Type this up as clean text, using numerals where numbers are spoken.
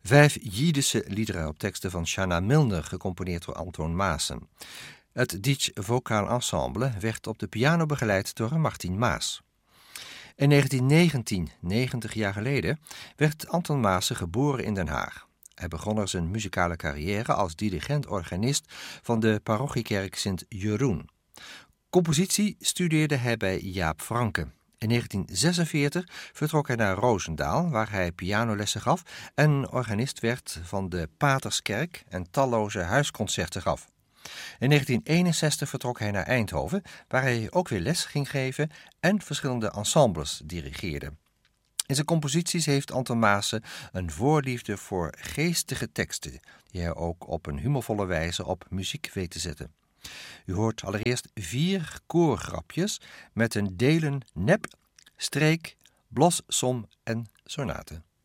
5 Jiddische liederen op teksten van Shanna Milner, gecomponeerd door Anton Maassen. Het Dietsch Vocaal Ensemble werd op de piano begeleid door Martin Maas. In 1919, 90 jaar geleden, werd Anton Maassen geboren in Den Haag. Hij begon er zijn muzikale carrière als dirigent-organist van de parochiekerk Sint Jeroen. Compositie studeerde hij bij Jaap Franke. In 1946 vertrok hij naar Roosendaal, waar hij pianolessen gaf en organist werd van de Paterskerk en talloze huisconcerten gaf. In 1961 vertrok hij naar Eindhoven, waar hij ook weer les ging geven en verschillende ensembles dirigeerde. In zijn composities heeft Anton Maassen een voorliefde voor geestige teksten, die hij ook op een humorvolle wijze op muziek weet te zetten. U hoort allereerst 4 koorgrapjes met een delen nep, streek, blos, som en sonate.